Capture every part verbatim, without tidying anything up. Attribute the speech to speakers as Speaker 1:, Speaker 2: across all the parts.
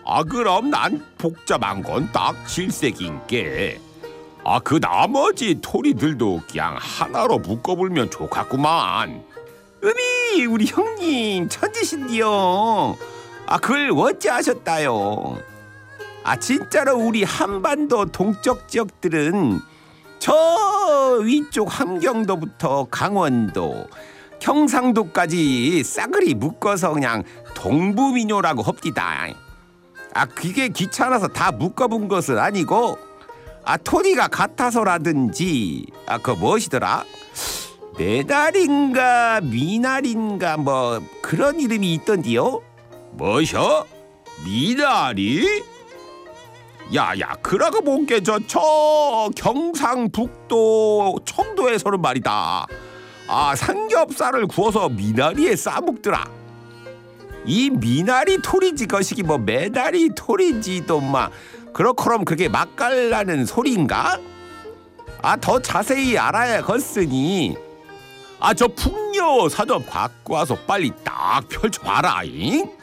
Speaker 1: 아 그럼 난 복잡한 건 딱 질색인게. 아 그 나머지 토리들도 그냥 하나로 묶어불면 좋겠구만.
Speaker 2: 으미 우리 형님 천지신디요. 아 그걸 어찌 하셨다요. 아 진짜로 우리 한반도 동쪽 지역들은 저 위쪽 함경도부터 강원도 경상도까지 싸그리 묶어서 그냥 동부민요라고 합디다. 아 그게 귀찮아서 다 묶어본 것은 아니고 아 토리가 같아서라든지 아 그거 무엇이더라? 메달인가 미날인가 뭐 그런 이름이 있던디요.
Speaker 1: 뭐셔? 미나리? 야야 그러고 본게 저 저 경상북도 청도에서는 말이다. 아 삼겹살을 구워서 미나리에 싸먹더라.
Speaker 2: 이 미나리 토리지 거시기 뭐 메다리 토리지도 막 그렇거럼 그게 맛깔나는 소리인가? 아 더 자세히 알아야겠으니
Speaker 1: 아 저 풍요 사전 갖고 와서 빨리 딱 펼쳐봐라잉.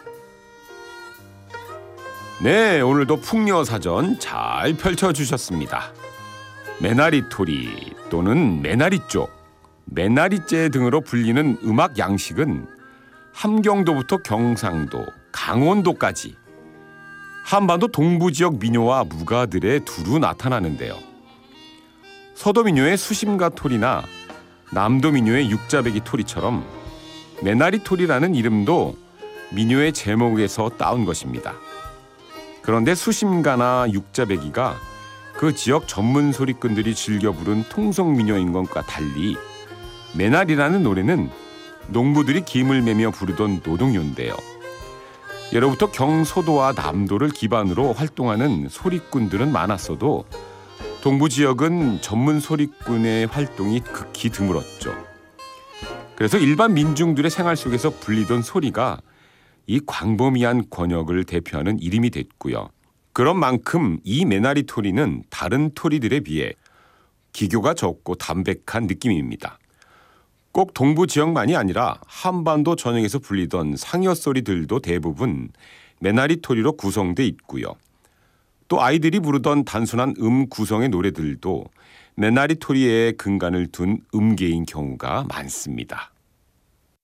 Speaker 1: 네, 오늘도 풍요 사전 잘 펼쳐주셨습니다. 메나리토리 또는 메나리쪽, 메나리째 등으로 불리는 음악 양식은 함경도부터 경상도, 강원도까지 한반도 동부지역 민요와 무가들의 두루 나타나는데요. 서도 민요의 수심가 토리나 남도 민요의 육자배기 토리처럼 메나리토리라는 이름도 민요의 제목에서 따온 것입니다. 그런데 수심가나 육자배기가 그 지역 전문 소리꾼들이 즐겨 부른 통성민요인 것과 달리 메나리라는 노래는 농부들이 김을 매며 부르던 노동요인데요. 예로부터 경소도와 남도를 기반으로 활동하는 소리꾼들은 많았어도 동부 지역은 전문 소리꾼의 활동이 극히 드물었죠. 그래서 일반 민중들의 생활 속에서 불리던 소리가 이 광범위한 권역을 대표하는 이름이 됐고요. 그런 만큼 이 메나리 토리는 다른 토리들에 비해 기교가 적고 담백한 느낌입니다. 꼭 동부 지역만이 아니라 한반도 전역에서 불리던 상여 소리들도 대부분 메나리 토리로 구성돼 있고요. 또 아이들이 부르던 단순한 음 구성의 노래들도 메나리 토리에 근간을 둔 음계인 경우가 많습니다.